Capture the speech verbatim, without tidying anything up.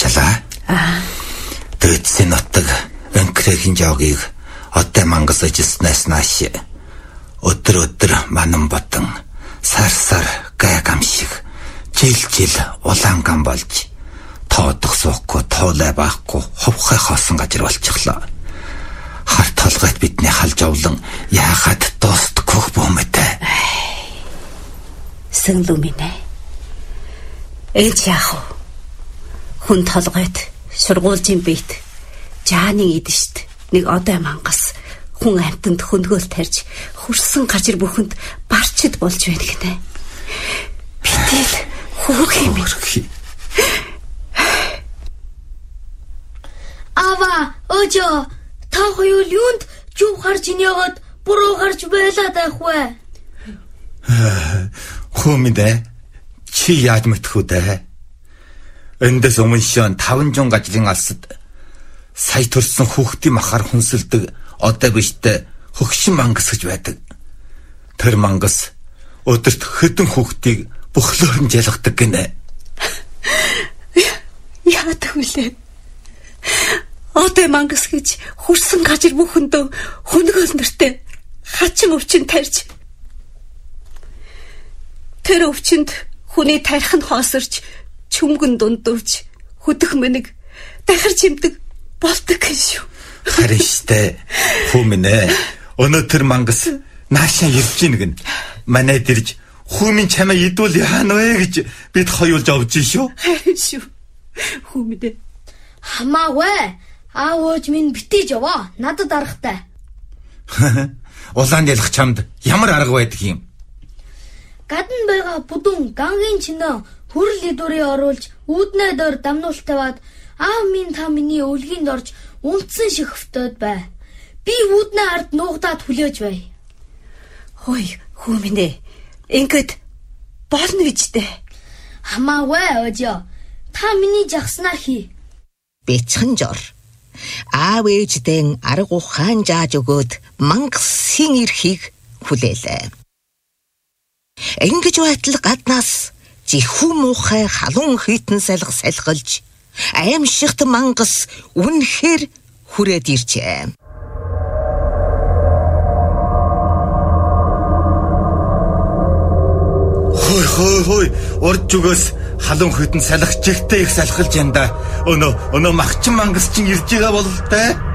ачаалаа. Аа. Дэцэн нутаг өнкрэхийн жаагийг одоо мангас ажилласнаас нааш өдөр өдөр манан ботон сар сар гайгам шиг жил жил улаанган болж тоодох суухгүй тоолай байхгүй ховхой хоосон газар болчихлоо. Хар толгойд бидний халж овлон яахад дуустдаггүй бөөмөтэй. Сэнлүү минь ээ. Ээж яах вэ? Хүн толгойд сургуулийн бит жааны идэж нэг одоо мангас хүн амтанд хөнгөөл тарьж хөрсөн гажир бүхэнд барчид болж байна гинэ. Битэл хүүх юм. Ава, ожо, та хоёр юунд жив харж инегээд буруу гарч байлаа дайхвэ? Хүмдэ чи яаж мэдхүү дээ? Эндээс өмнө шон таван жон гажрын алсад сая төрсөн хүүхдийн махаар хүнсэлдэг одоо биштэй хөгшин мангас гэж байдаг. Тэр мангас өдөрт хэдэн хүүхдийг бөхлөөр нь ялгадаг гинэ. Яадаг вүлээ? Одоо мангас гэж хөрсөн гажир бүхэндөө хөнгөөл нэртэй хачин өвчин тарьж тэр өвчинд хүний тарих нь хоосорч чүмгэн дундурж хөдөх мэнэг дахир чимдэг болдог гэж шүү. Харин штэ хүмнэ өнөөдөр мангас наашаа ирж гин манай дэрж хүмийн чамаа идвэл яана вэ гэж бид хоёулж овж шүү. Харин шүү. Хүмнэ хамаагүй аавч минь битэж яваа надад аргатай. Улаан ялах чамд ямар арга байдаг юм? Гадна байгаа бүдүүн гангийн чинөө хүрл идүрээ оруулж үүднээ дор дамнуулт таваад аав минь та миний өлгийнд орж унтсан шиг хөвтөд бай. Би үүднээ ард нуугдаад хүлээж бай. Хой хүмнэ ингээд болно гэжтэй. Хамаагүй ожоо та миний жагснаар хий. Бэцхэн жор аав ээждэн арга ухаан зааж өгөөд мангасын эрхийг хүлээлээ. Ингэж байтал гаднаас зихүү муухай халуун хитэн салга салгалж аимшигт мангас үнэхээр хүрээд иржээ. Хой хой хой урд зүгээс халуун хитэн салгах жигтэй их салхалж янда. Өнөө өнөө махчин мангас чинь ирж байгаа бол таа.